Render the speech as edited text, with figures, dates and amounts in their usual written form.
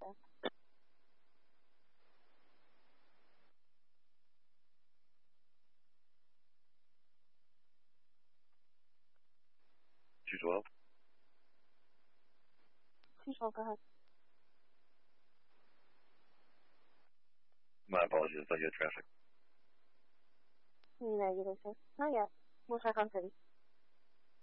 212. 212, go ahead. My apologies, I thought you had traffic. No, you didn't, sir. Not yet. We'll check on city.